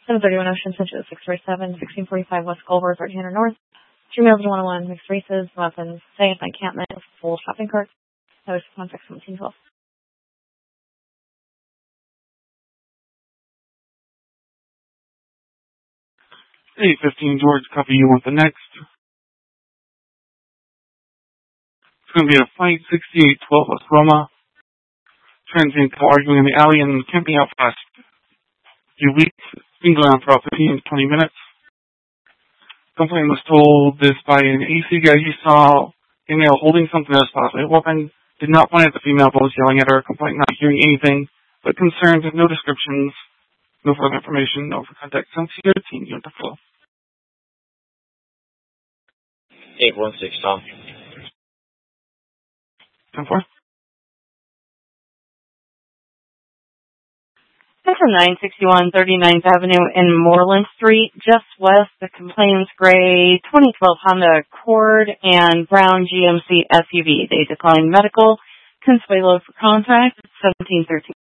731 Ocean Central 637, 1645 West Goldberg, 1300 North. 2 males to 101, mixed races, weapons, safe, encampment, full shopping cart. That was contact 1712. Hey, 15 George, copy, you want the next? It's going to be a flight 6812 West Roma. Transient arguing in the alley and camping out past a few weeks. Been going on for about 15 to 20 minutes. Complaint was told this by an AC guy he saw a male holding something that was possibly a weapon. Did not point at the female, but was yelling at her. Complaint not hearing anything, but concerns, no descriptions, no further information, no for contact. Since you're a team, you have to flow. 816 Tom. 10-4. From 961 39th Avenue and Moreland Street, just west of Complaints Gray 2012 Honda Accord and Brown GMC SUV. They declined medical. Consuelo for contact 1713.